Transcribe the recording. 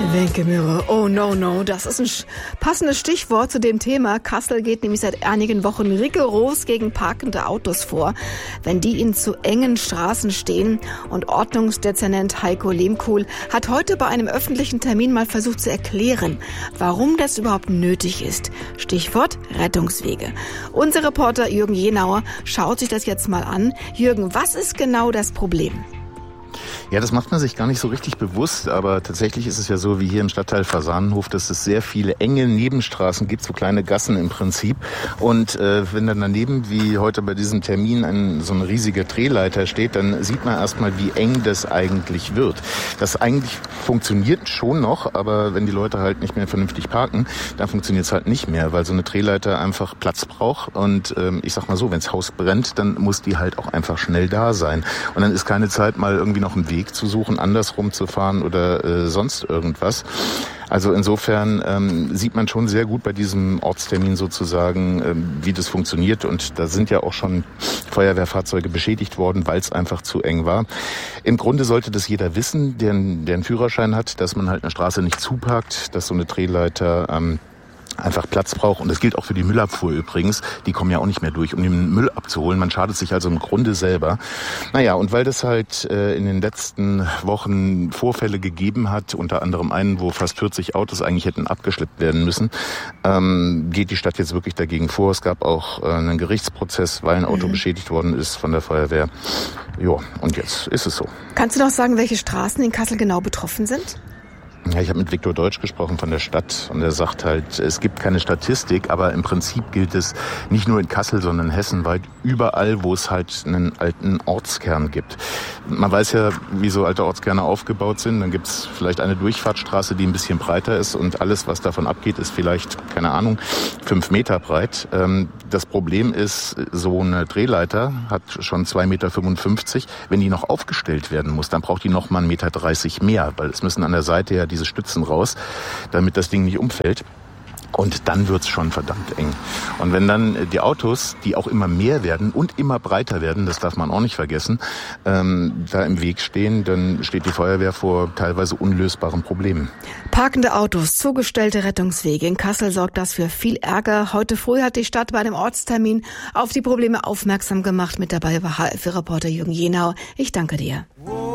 Wenkemühre, oh no, das ist ein passendes Stichwort zu dem Thema. Kassel geht nämlich seit einigen Wochen rigoros gegen parkende Autos vor, wenn die in zu engen Straßen stehen. Und Ordnungsdezernent Heiko Lehmkuhl hat heute bei einem öffentlichen Termin mal versucht zu erklären, warum das überhaupt nötig ist. Stichwort Rettungswege. Unser Reporter Jürgen Jenauer schaut sich das jetzt mal an. Jürgen, was ist genau das Problem? Ja, das macht man sich gar nicht so richtig bewusst, aber tatsächlich ist es ja so wie hier im Stadtteil Fasanenhof, dass es sehr viele enge Nebenstraßen gibt, so kleine Gassen im Prinzip. Und wenn dann daneben, wie heute bei diesem Termin, so eine riesige Drehleiter steht, dann sieht man erstmal, wie eng das eigentlich wird. Das eigentlich funktioniert schon noch, aber wenn die Leute halt nicht mehr vernünftig parken, dann funktioniert es halt nicht mehr, weil so eine Drehleiter einfach Platz braucht. Und ich sag mal so, wenn das Haus brennt, dann muss die halt auch einfach schnell da sein. Und dann ist keine Zeit, mal irgendwie noch einen Weg zu suchen, andersrum zu fahren oder sonst irgendwas. Also insofern sieht man schon sehr gut bei diesem Ortstermin sozusagen, wie das funktioniert. Und da sind ja auch schon Feuerwehrfahrzeuge beschädigt worden, weil es einfach zu eng war. Im Grunde sollte das jeder wissen, der einen Führerschein hat, dass man halt eine Straße nicht zuparkt, dass so eine Drehleiter einfach Platz braucht. Und das gilt auch für die Müllabfuhr übrigens. Die kommen ja auch nicht mehr durch, um den Müll abzuholen. Man schadet sich also im Grunde selber. Naja, und weil das halt in den letzten Wochen Vorfälle gegeben hat, unter anderem einen, wo fast 40 Autos eigentlich hätten abgeschleppt werden müssen, geht die Stadt jetzt wirklich dagegen vor. Es gab auch einen Gerichtsprozess, weil ein Auto beschädigt worden ist von der Feuerwehr. Ja, und jetzt ist es so. Kannst du noch sagen, welche Straßen in Kassel genau betroffen sind? Ja, ich habe mit Viktor Deutsch gesprochen von der Stadt und er sagt halt, es gibt keine Statistik, aber im Prinzip gilt es nicht nur in Kassel, sondern hessenweit überall, wo es halt einen alten Ortskern gibt. Man weiß ja, wie so alte Ortskerne aufgebaut sind. Dann gibt es vielleicht eine Durchfahrtsstraße, die ein bisschen breiter ist und alles, was davon abgeht, ist vielleicht, keine Ahnung, 5 Meter breit. Das Problem ist, so eine Drehleiter hat schon 2,55 Meter. Wenn die noch aufgestellt werden muss, dann braucht die noch mal 1,30 Meter mehr, weil es müssen an der Seite ja diese Stützen raus, damit das Ding nicht umfällt. Und dann wird's schon verdammt eng. Und wenn dann die Autos, die auch immer mehr werden und immer breiter werden, das darf man auch nicht vergessen, da im Weg stehen, dann steht die Feuerwehr vor teilweise unlösbaren Problemen. Parkende Autos, zugestellte Rettungswege. In Kassel sorgt das für viel Ärger. Heute früh hat die Stadt bei einem Ortstermin auf die Probleme aufmerksam gemacht. Mit dabei war HF-Reporter Jürgen Jenauer. Ich danke dir.